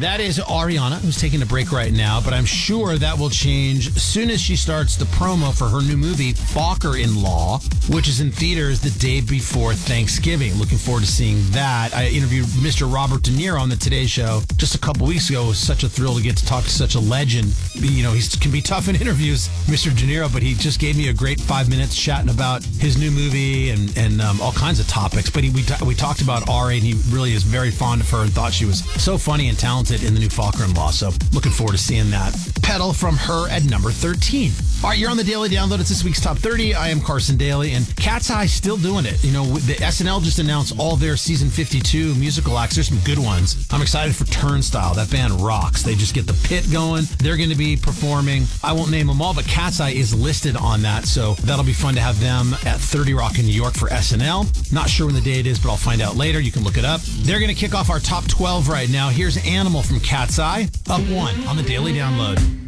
That is Ariana, who's taking a break right now, but I'm sure that will change as soon as she starts the promo for her new movie, Focker-in-Law, which is in theaters the day before Thanksgiving. Looking forward to seeing that. I interviewed Mr. Robert De Niro on the Today Show just a couple weeks ago. It was such a thrill to get to talk to such a legend. You know, he can be tough in interviews, Mr. De Niro, but he just gave me a great 5 minutes chatting about his new movie and all kinds of topics. But we talked about Ari, and he really is very fond of her and thought she was so funny and talented in the new Focker-in-Law. So looking forward to seeing that. Pedal from her at number 13. All right, you're on the Daily Download. It's this week's Top 30. I am Carson Daly, and Cat's Eye still doing it. You know, the SNL just announced all their season 52 musical acts. There's some good ones. I'm excited for Turnstile. That band rocks. They just get the pit going. They're going to be performing. I won't name them all, but Cat's Eye is listed on that, so that'll be fun to have them at 30 Rock in New York for SNL. Not sure when the date is, but I'll find out later. You can look it up. They're going to kick off our Top 12 right now. Here's Animal from Cat's Eye, up 1 on the Daily Download.